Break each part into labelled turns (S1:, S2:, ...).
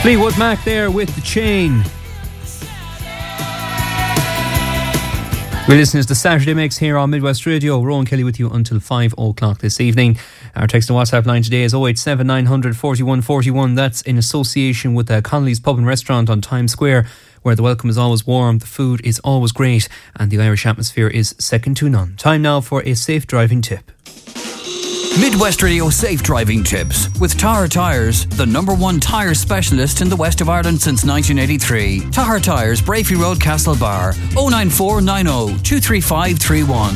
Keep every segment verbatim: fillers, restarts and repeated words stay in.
S1: Fleetwood Mac there with The Chain. We're listening to the Saturday Mix here on Midwest Radio. Rowan Kelly with you until five o'clock this evening. Our text and WhatsApp line today is oh eight seven nine hundred forty-one forty-one. That's in association with uh, Connolly's Pub and Restaurant on Times Square, where the welcome is always warm, the food is always great, and the Irish atmosphere is second to none. Time now for a safe driving tip.
S2: Midwest Radio Safe Driving Tips with Tahar Tyres, the number one tyre specialist in the west of Ireland since nineteen eighty-three. Tahar Tyres, Brafey Road, Castlebar. oh nine four nine oh two three five three one.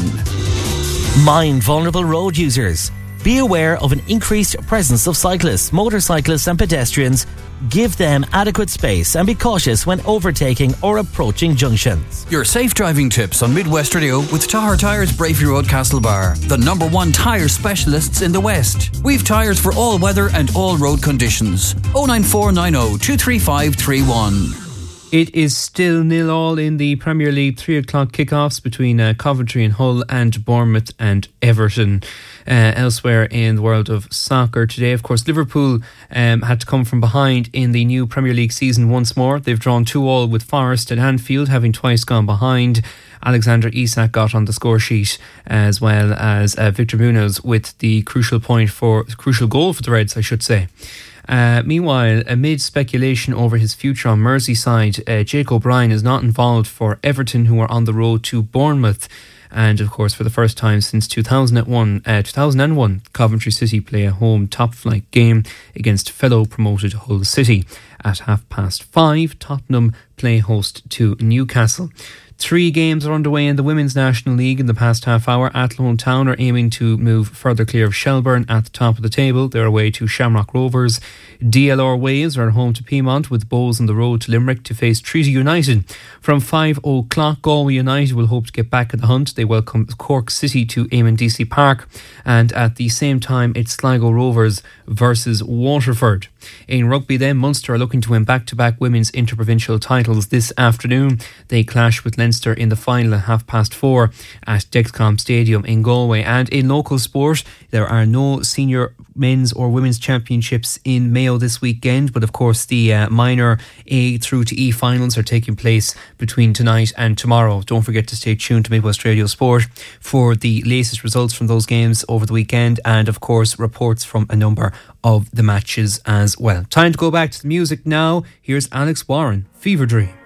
S3: Mind vulnerable road users. Be aware of an increased presence of cyclists, motorcyclists and pedestrians. Give them adequate space and be cautious when overtaking or approaching junctions.
S2: Your safe driving tips on Midwest Radio with Tahar Tyres, Brafey Road, Castlebar, the number one tyre specialists in the West. We've tyres for all weather and all road conditions. oh nine four nine oh two three five three one.
S1: It is still nil all in the Premier League three o'clock kickoffs between uh, Coventry and Hull and Bournemouth and Everton. Uh, elsewhere in the world of soccer today, of course, Liverpool um, had to come from behind in the new Premier League season once more. They've drawn two all with Forest at Anfield, having twice gone behind. Alexander Isak got on the score sheet, as well as uh, Victor Munoz with the crucial point for crucial goal for the Reds, I should say. Uh, meanwhile, amid speculation over his future on Merseyside, uh, Jake O'Brien is not involved for Everton, who are on the road to Bournemouth. And of course, for the first time since two thousand one, uh, two thousand one, Coventry City play a home top-flight game against fellow promoted Hull City. At half past five, Tottenham play host to Newcastle. Three games are underway in the Women's National League in the past half hour. Athlone Town are aiming to move further clear of Shelburne at the top of the table. They're away to Shamrock Rovers. D L R Waves are at home to Piedmont, with Bows on the road to Limerick to face Treaty United. From five o'clock, Galway United will hope to get back at the hunt. They welcome Cork City to Eamon D C Park. And at the same time, it's Sligo Rovers versus Waterford. In rugby then, Munster are looking to win back-to-back women's interprovincial titles this afternoon. They clash with Leinster in the final at half past four at Dexcom Stadium in Galway. And in local sport, there are no senior men's or women's championships in Mayo this weekend, but of course the uh, minor A through to E finals are taking place between tonight and tomorrow. Don't forget to stay tuned to Midwest Radio Sport for the latest results from those games over the weekend, and of course reports from a number of the matches as well. Time to go back to the music now. Here's Alex Warren, Fever Dream.